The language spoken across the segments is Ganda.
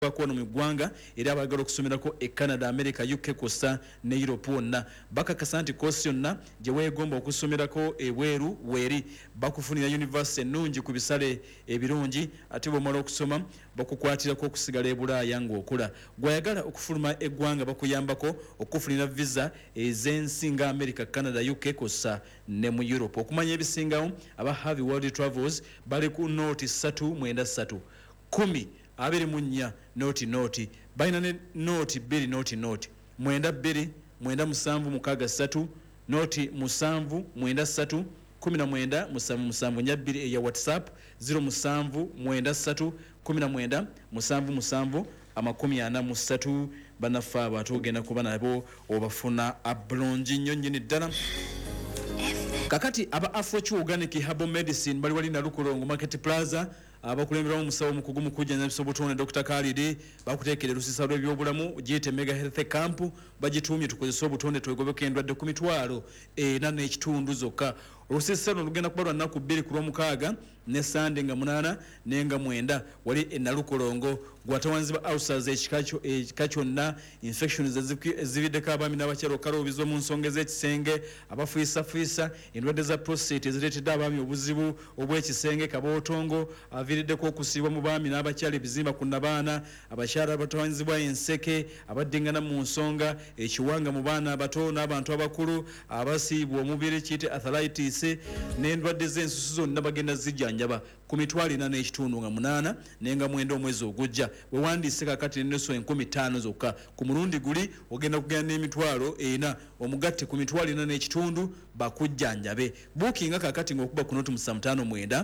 bakono mu ggwanga era abagala okusomerako e Canada, America, UK kosa ne Europe wonna bakakasa nti kosi yonna gye weegomba okusomerako ebweru weeri bakufunira university ennungi ku bisale ebirungi ate bw'omala okusoma bakukwatirako okusigala e Bulaaya ng'okula. Gwayagala okufuluma eggwanga bakuyambako okufunira visa ez'ensi nga America, Canada, UK kosa ne mu Europe. Okumanya ebisingawo aba Harvey World Travels bali ku nooti 393 10 abiri munya noti baina ne noti 2 noti mwenda 2 mwenda musanvu mukaga 3 noti musanvu mwenda 3 19 musanvu nya 2 ya WhatsApp 0 mwenda 3 19 musanvu amakumi ana mu 3 banafa batugenda kuba nabo obafuna abulungi nnyonyi ddala. Kakati aba Afrochi Organic Herbal Medicine bali wali na Lukolongo Market Plaza abakulembera omusawo mukugu mukujja Sobotone Dr. Khalid bakuteekera lusisa lw'ebyobulamu giyite Mega Health Camp bagitumye tukozesa obutonde twegobeka endwadde ku mitwalo na n'ekitundu zokka. Olusiisa luno lugenda kubalwa nnaku 2 ku Lwomukaaga ne Sande nga 8 nenga 9 wali e Nalukolongo gwatawanzibwa ulcers ekika kyonna infections ezividdeko abaami n'abakyalo okaluubizwa mu nsonga ez'ekisenge abafuisa endwadde za prostate ezireetedde abaami obuzibu obw'ekisenge kabootongo aviiriddeko okusiibwa mu baami n'abakyala ebizimba ku nabaana abakyala abatawanzibwa enseke abaddingana mu nsonga ekiwanga mu baana abato n'abantu abakulu abasiibwa omubiri kiyite arthritis n'endwadde z'ensusu zonna bagenda zijjanjaba ku mitwalo 4 n'ekitundu nga 8 nenga 9 omwezi ogujja wewandiise kakati n'enneso 15 zokka ku mulundi guli ogenda kugenda n'emitwalo 4 omugatte ku mitwalo 4 n'ekitundu bakujjanjabe bookinga kakati ng'okuba ku noti 59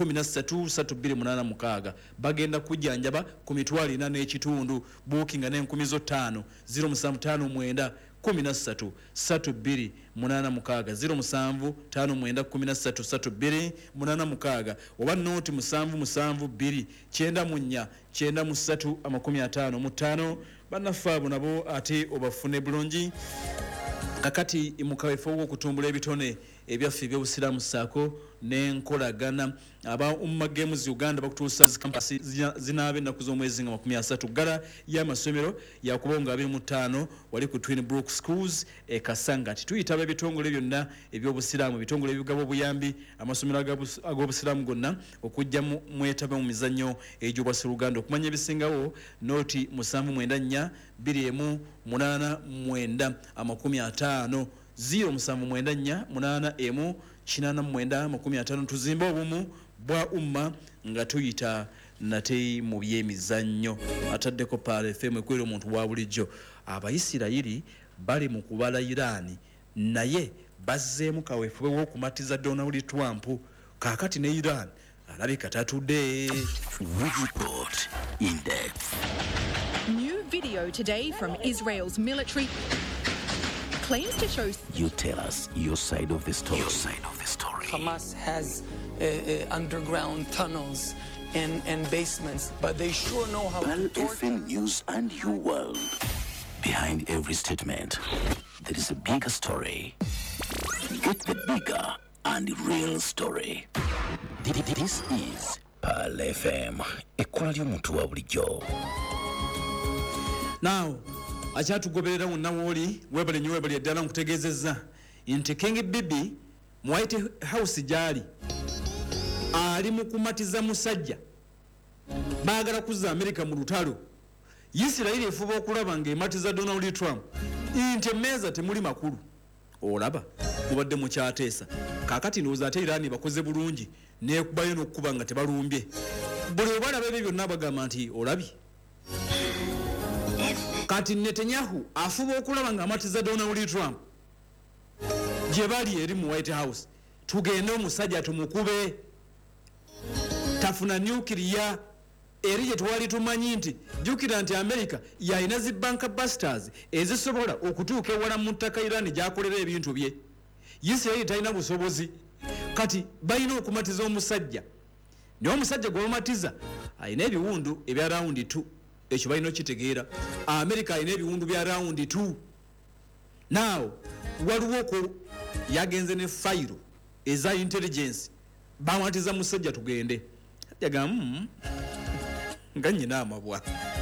13 bagenda kujjanjaba ku mitwalo 4 n'ekitundu bookinga n'enkumi zo 5 075 13 32 86 075 13 oba noti 772 94 93 55 banafaabo nabo ate obafune bulungi. Kakati mukawefo okutumbula ebitone ebyaffe ebyobusiraamu saako n'enkolagana aba Games Uganda bakutuusa zikampasi zinaabe ennaku z'omwezi nga 30 gala y'amasomero yakubonga 25 wali ku Twin Brook Schools e Kasangati. Tuyitaba ebitongole byonna ebyobusiraamu ebitongole ebigaba obuyambi amasomero ag'obusiraamu gonna okujja mwetaba mu mizannyo egy'obwasseruganda. Okumanya ebisingawo noti 794 21 89 50 07948 tuzimba obumu bwa umma nga tuyita nate mu byemizannyo ataddeko Pale FM ekwera omuntu wa bulijjo. Abayisirayiri bali mu kubala Irani naye bazzeemu kaweefube w'okumatiza Donald Trump kakati ne Iran alabika tatudde. Report in depth. New video today from Israel's military claims to show. You tell us your side of the story. Hamas has underground tunnels and basements, but they sure know how Pal to torture. FM News and You World. Behind every statement, there is a bigger story. Get the bigger and real story. This is Pal FM. Equality omuntu wa bulijjo. Now akyatugoberera wonna wooli webale nnyo webale eddala nkutegeezezza nti King Bibi mu White House gyali ali mu kumatiza musajja baagala kuzza Amerika mu lutalo. Isirayiri efuba okulaba ng'ematiza Donald Trump nti emmeeza temuli makulu olaba mubadde mukyateesa kaakati ndowooza ate Irani bakoze bulungi neekubayo n'okukuba nga tebalumbye buli obalaba ebyo byonna bagamba nti olabye. Kati Netanyahu afuba okulaba nga amatiza Donald Trump gye bali eri mu White House tugende omusajja tumukube tafuna nuclear eri gye twali tumanyi nti jjukira nti America yalina zi banka busters ezisobola okutuuka ewala mu ttaka Iran gy'akolera ebintu bye. Isirayiri talina busobozi kati balina okumatiza omusajja naye omusajja gw'omatiza alina ebiwundu ebya rawundi 2 ekyo balina okitegeera. America alina ebiwundu bya rawundi 2 now waliwo ko yagenze ne fayiro eza intelligence bamatiza musajja tugende nga nnyina amabwa.